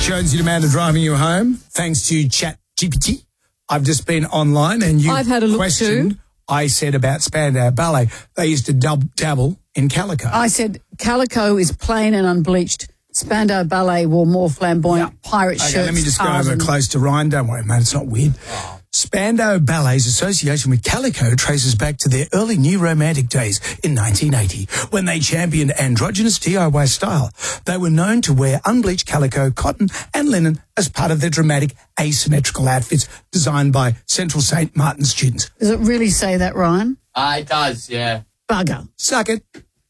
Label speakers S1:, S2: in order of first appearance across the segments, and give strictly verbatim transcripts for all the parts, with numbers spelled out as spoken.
S1: Jonesy and Amanda driving you home. Thanks to Chat G P T. I've just been online and you
S2: I've had a look
S1: questioned.
S2: too.
S1: I said about Spandau Ballet. They used to dub, dabble in calico.
S2: I said calico is plain and unbleached. Spandau Ballet wore more flamboyant
S1: Yeah.
S2: pirate
S1: Okay,
S2: shirts.
S1: let me just go over
S2: and-
S1: close to Ryan. Don't worry, mate, it's not weird. Spandau Ballet's association with calico traces back to their early New Romantic days in nineteen eighty, when they championed androgynous D I Y style. They were known to wear unbleached calico, cotton and linen as part of their dramatic asymmetrical outfits designed by Central Saint Martin students.
S2: Does it really say that, Ryan?
S3: Uh, it does, yeah.
S2: Bugger.
S1: Suck it.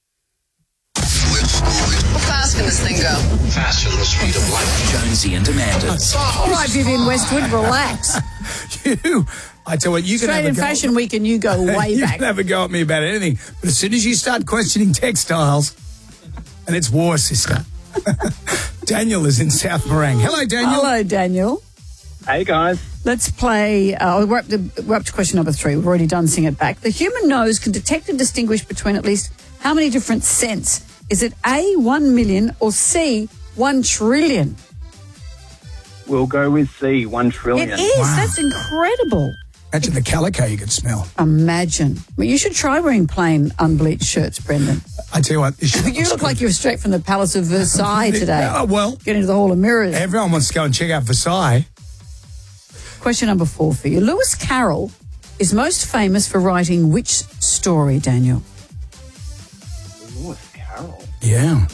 S4: How fast can this thing go?
S5: Faster than the speed of light. Jonesy and Amanda.
S2: All right, Vivian Westwood, relax.
S1: You, I tell you what, you can have
S2: Straight
S1: a
S2: in
S1: go.
S2: Fashion Week and you go way
S1: you
S2: back.
S1: can have a go at me about anything, but as soon as you start questioning textiles, and it's war, sister. Daniel is in South Morang. Hello, Daniel.
S2: Hello, Daniel.
S6: Hey, guys.
S2: Let's play. Uh, we're, up to, we're up to question number three. We've already done Sing It Back. The human nose can detect and distinguish between at least how many different scents? Is it A, one million, or C, one trillion?
S6: We'll go with C, one trillion.
S2: It is.
S1: Wow.
S2: That's incredible.
S1: Imagine the calico you could smell.
S2: Imagine. Well, you should try wearing plain, unbleached shirts, Brendan.
S1: I tell you what, this shit
S2: You
S1: looks
S2: look like
S1: good.
S2: you're straight from the Palace of Versailles today.
S1: Oh, well,
S2: Get into the Hall of Mirrors.
S1: everyone wants to go and check out Versailles.
S2: Question number four for you. Lewis Carroll is most famous for writing which story, Daniel?
S6: Lewis Carroll.
S1: Yeah.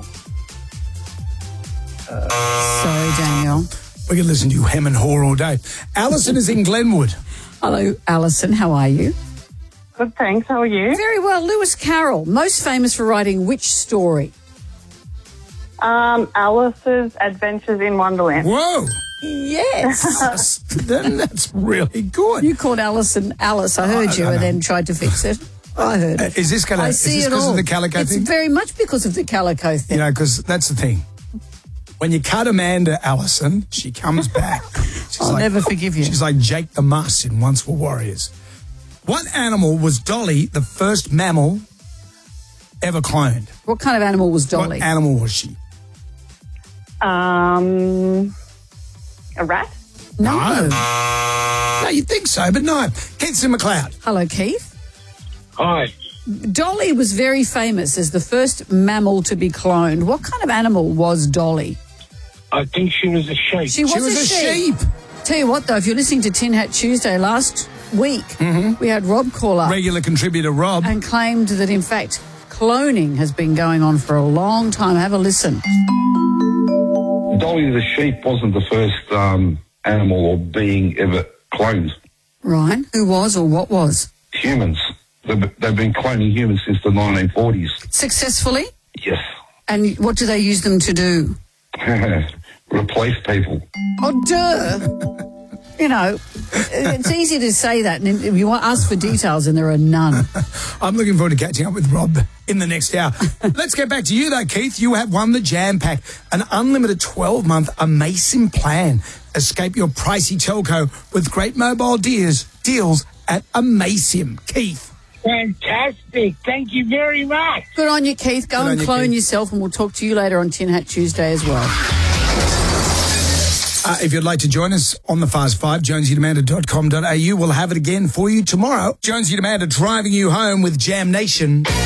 S2: Sorry, Daniel.
S1: We can listen to you hem and haw all day. Alison is in Glenwood.
S2: Hello, Alison. How are you?
S7: Good, thanks. How are you?
S2: Very well. Lewis Carroll, most famous for writing which story?
S7: Um, Alice's Adventures in Wonderland.
S1: Whoa.
S2: Yes.
S1: That's, then that's really good.
S2: You called Alison Alice. I heard
S1: I-
S2: you
S1: I
S2: and
S1: know.
S2: then tried to fix it. I heard
S1: Uh,
S2: it.
S1: is this going to,
S2: I
S1: is
S2: see
S1: this
S2: it
S1: because
S2: all.
S1: of the calico
S2: it's
S1: thing?
S2: very much because of the calico thing.
S1: You know, because that's the thing. When you cut Amanda Allison, she comes back. She's
S2: I'll never forgive you.
S1: She's like Jake the Muss in Once Were Warriors. What animal was Dolly, the first mammal ever cloned?
S2: What kind of animal was Dolly?
S1: What animal was she?
S7: Um, a rat?
S2: no.
S1: No, you'd think so, but no. Keith in McLeod.
S2: Hello, Keith.
S6: Hi.
S2: Dolly was very famous as the first mammal to be cloned. What kind of animal was Dolly?
S6: I think she was a sheep.
S2: She was,
S1: She was
S2: a,
S1: a
S2: sheep.
S1: sheep.
S2: Tell you what, though, if you're listening to Tin Hat Tuesday last week, we had Rob call up
S1: Regular contributor Rob.
S2: and claimed that, in fact, cloning has been going on for a long time. Have a listen.
S8: Dolly the sheep wasn't the first um, animal or being ever cloned.
S2: Ryan, who was or what was?
S8: Humans. They've, they've been cloning humans since the nineteen forties.
S2: Successfully?
S8: Yes.
S2: And what do they use them to do?
S8: Replace people.
S2: Oh, duh. You know, it's easy to say that, and if you want ask for details, and there are none.
S1: I'm looking forward to catching up with Rob in the next hour. Let's get back to you, though, Keith. You have won the Jam Pack, an unlimited twelve-month Amasim plan. Escape your pricey telco with great mobile deals, deals at Amasim. Keith.
S6: Fantastic. Thank you very much.
S2: Good on you, Keith. Go
S1: Good
S2: and
S1: on you,
S2: clone
S1: Keith.
S2: yourself, and we'll talk to you later on Tin Hat Tuesday as well.
S1: Uh, if you'd like to join us on the Fast Five, jonesy amanda dot com dot a u. We'll have it again for you tomorrow. Jonesy and Amanda driving you home with Jam Nation.